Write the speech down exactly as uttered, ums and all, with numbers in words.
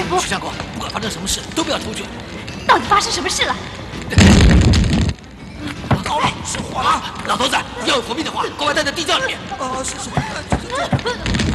不。 徐相公，不管发生什么事，都不要出去。 到底发生什么事了？ 糟了，失火了！老头子，要有佛命的话，快把带到地窖里面。 啊，是是，这这这。